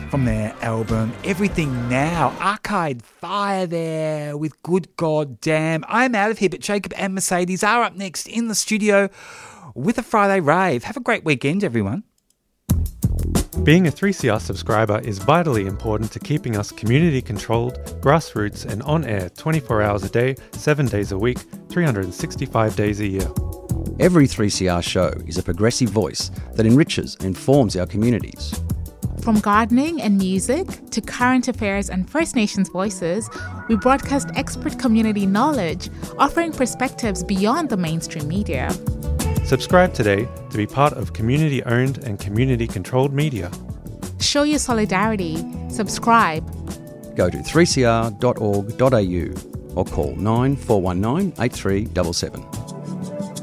from their album Everything Now. Arcade Fire there with Good God Damn. I'm out of here, but Jacob and Mercedes are up next in the studio with a Friday rave. Have a great weekend, everyone. Being a 3CR subscriber is vitally important to keeping us community-controlled, grassroots and on-air 24 hours a day, 7 days a week, 365 days a year. Every 3CR show is a progressive voice that enriches and informs our communities. From gardening and music to current affairs and First Nations voices, we broadcast expert community knowledge, offering perspectives beyond the mainstream media. Subscribe today to be part of community-owned and community-controlled media. Show your solidarity. Subscribe. Go to 3cr.org.au or call 9419 8377.